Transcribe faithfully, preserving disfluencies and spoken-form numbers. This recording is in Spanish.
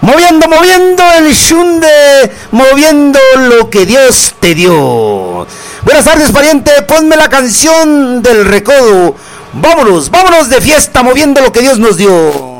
Moviendo, moviendo el shunde, moviendo lo que Dios te dio. Buenas tardes, pariente, ponme la canción del recodo. Vámonos, vámonos de fiesta, moviendo lo que Dios nos dio.